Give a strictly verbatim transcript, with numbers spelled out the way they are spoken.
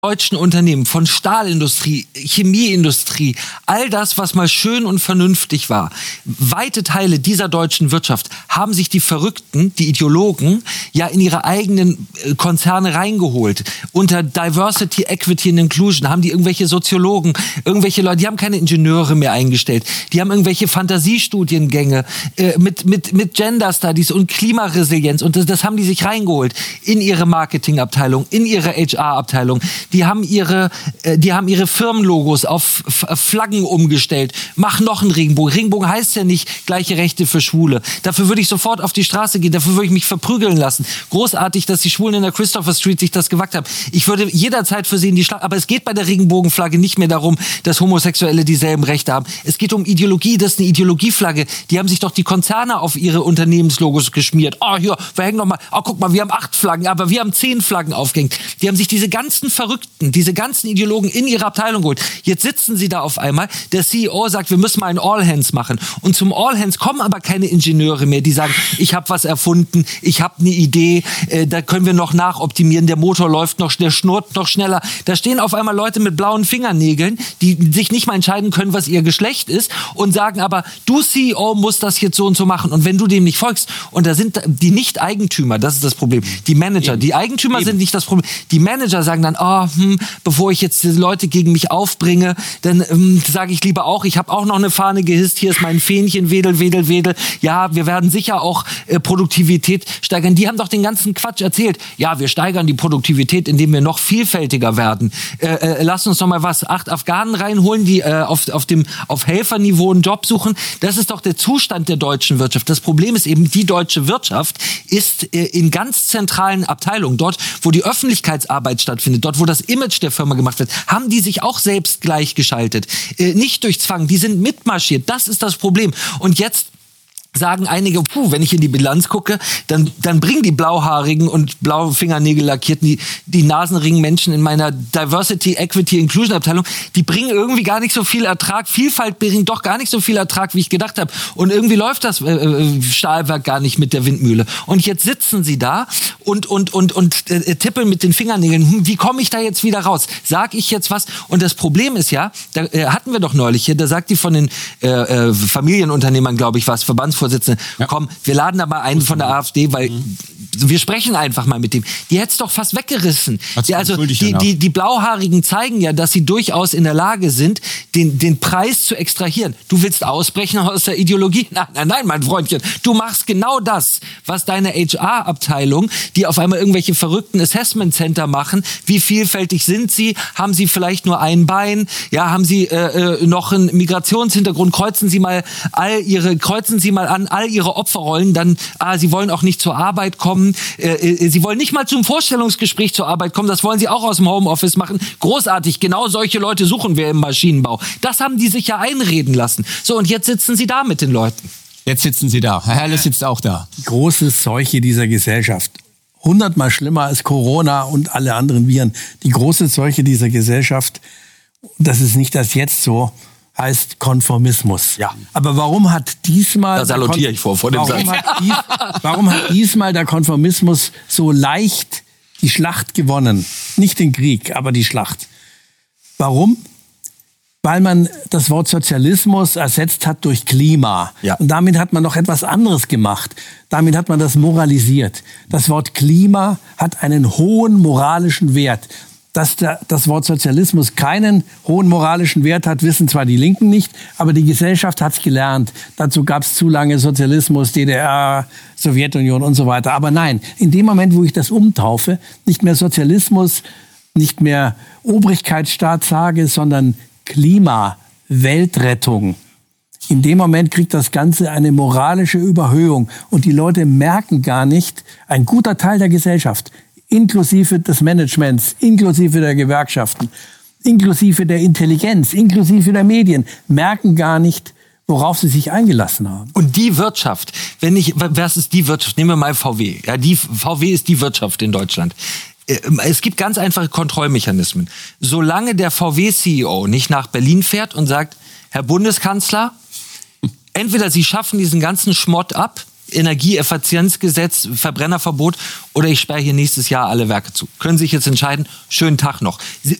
deutschen Unternehmen, von Stahlindustrie, Chemieindustrie, all das, was mal schön und vernünftig war, weite Teile dieser deutschen Wirtschaft haben sich die Verrückten, die Ideologen, ja in ihre eigenen Konzerne reingeholt. Unter Diversity, Equity and Inclusion haben die irgendwelche Soziologen, irgendwelche Leute, die haben keine Ingenieure mehr eingestellt, die haben irgendwelche Fantasiestudiengänge äh, mit, mit, mit Gender Studies und Klimaresilienz und das, das haben die sich reingeholt in ihre Marketingabteilung, in ihre H R-Abteilung. Die haben ihre, äh, die haben ihre Firmenlogos auf F- Flaggen umgestellt. Mach noch einen Regenbogen. Regenbogen heißt ja nicht gleiche Rechte für Schwule. Dafür würde ich sofort auf die Straße gehen. Dafür würde ich mich verprügeln lassen. Großartig, dass die Schwulen in der Christopher Street sich das gewagt haben. Ich würde jederzeit für sie in die Schlacht. Aber es geht bei der Regenbogenflagge nicht mehr darum, dass Homosexuelle dieselben Rechte haben. Es geht um Ideologie. Das ist eine Ideologieflagge. Die haben sich doch die Konzerne auf ihre Unternehmenslogos geschmiert. Oh, hier, wir hängen noch mal. Oh, guck mal, wir haben acht Flaggen, aber wir haben zehn Flaggen aufgehängt. Die haben sich diese ganzen Verrückten, diese ganzen Ideologen in ihre Abteilung geholt. Jetzt sitzen sie da auf einmal. Der C E O sagt, wir müssen mal ein All Hands machen. Und zum All Hands kommen aber keine Ingenieure mehr, die sagen, ich habe was erfunden, ich habe eine Idee, äh, da können wir noch nachoptimieren, der Motor läuft noch, der schnurrt noch schneller. Da stehen auf einmal Leute mit blauen Fingernägeln, die sich nicht mal entscheiden können, was ihr Geschlecht ist und sagen aber, du C E O musst das jetzt so und so machen. Und wenn du dem nicht folgst, und da sind die Nicht-Eigentümer, das ist das Problem, die Manager, Eben. die Eigentümer Eben. sind nicht das Problem. Die Manager sagen dann, oh, hm, bevor ich jetzt die Leute gegen mich aufbringe, dann ähm, sage ich lieber auch, ich habe auch noch eine Fahne gehisst, hier ist mein Fähnchen, wedel, wedel, wedel. Ja, wir werden sicher auch äh, Produktivität steigern. Die haben doch den ganzen Quatsch erzählt. Ja, wir steigern die Produktivität, indem wir noch vielfältiger werden. Äh, äh, lass uns noch mal was, acht Afghanen reinholen, die äh, auf, auf dem auf Helferniveau einen Job suchen. Das ist doch der Zustand der deutschen Wirtschaft. Das Problem ist eben, die deutsche Wirtschaft ist äh, in ganz zentralen Abteilungen, dort, wo die Öffentlichkeitsarbeit stattfindet, dort, wo das Image der Firma gemacht wird, haben die sich auch selbst gleichgeschaltet. Äh, nicht durch Zwang, die sind mitmarschiert. Das ist das Problem. Und jetzt sagen einige, puh, wenn ich in die Bilanz gucke, dann, dann bringen die blauhaarigen und blaue Fingernägel lackierten, die, die Nasenringen Menschen in meiner Diversity, Equity, Inclusion Abteilung, die bringen irgendwie gar nicht so viel Ertrag. Vielfalt bringt doch gar nicht so viel Ertrag, wie ich gedacht habe. Und irgendwie läuft das äh, Stahlwerk gar nicht mit der Windmühle. Und jetzt sitzen sie da und, und, und, und äh, tippeln mit den Fingernägeln. Hm, wie komme ich da jetzt wieder raus? Sag ich jetzt was? Und das Problem ist ja, da äh, hatten wir doch neulich hier, da sagt die von den äh, äh, Familienunternehmern, glaube ich, was, Verbandsvorsitzende, Ja. komm, wir laden da mal einen von der AfD, weil mhm. wir sprechen einfach mal mit dem. Die hätt's doch fast weggerissen. Die, also die, die, die Blauhaarigen zeigen ja, dass sie durchaus in der Lage sind, den, den Preis zu extrahieren. Du willst ausbrechen aus der Ideologie? Nein, nein, nein, mein Freundchen. Du machst genau das, was deine H R-Abteilung, die auf einmal irgendwelche verrückten Assessment Center machen. Wie vielfältig sind sie? Haben sie vielleicht nur ein Bein? Ja, haben sie äh, noch einen Migrationshintergrund? Kreuzen sie mal all ihre, kreuzen sie mal an all ihre Opferrollen, dann, ah, sie wollen auch nicht zur Arbeit kommen, äh, äh, sie wollen nicht mal zum Vorstellungsgespräch zur Arbeit kommen, das wollen sie auch aus dem Homeoffice machen. Großartig, genau solche Leute suchen wir im Maschinenbau. Das haben die sich ja einreden lassen. So, und jetzt sitzen sie da mit den Leuten. Jetzt sitzen sie da. Herr Herrle sitzt auch da. Die große Seuche dieser Gesellschaft. Hundertmal schlimmer als Corona und alle anderen Viren. Die große Seuche dieser Gesellschaft, das ist nicht das jetzt so, heißt Konformismus. Ja. Aber warum hat diesmal... Da salutiere ich vor, vor dem warum Satz. Hat dies, warum hat diesmal der Konformismus so leicht die Schlacht gewonnen? Nicht den Krieg, aber die Schlacht. Warum? Weil man das Wort Sozialismus ersetzt hat durch Klima. Ja. Und damit hat man noch etwas anderes gemacht. Damit hat man das moralisiert. Das Wort Klima hat einen hohen moralischen Wert. Dass der, das Wort Sozialismus keinen hohen moralischen Wert hat, wissen zwar die Linken nicht, aber die Gesellschaft hat es gelernt. Dazu gab es zu lange Sozialismus, D D R, Sowjetunion und so weiter. Aber nein, in dem Moment, wo ich das umtaufe, nicht mehr Sozialismus, nicht mehr Obrigkeitsstaat sage, sondern Klima, Weltrettung. In dem Moment kriegt das Ganze eine moralische Überhöhung. Und die Leute merken gar nicht, ein guter Teil der Gesellschaft, inklusive des Managements, inklusive der Gewerkschaften, inklusive der Intelligenz, inklusive der Medien, merken gar nicht, worauf sie sich eingelassen haben. Und die Wirtschaft, wenn ich, was ist die Wirtschaft? Nehmen wir mal V W. Ja, die V W ist die Wirtschaft in Deutschland. Es gibt ganz einfache Kontrollmechanismen. Solange der V W-C E O nicht nach Berlin fährt und sagt, Herr Bundeskanzler, entweder Sie schaffen diesen ganzen Schmott ab, Energieeffizienzgesetz, Verbrennerverbot oder ich sperre hier nächstes Jahr alle Werke zu. Können sich jetzt entscheiden, schönen Tag noch.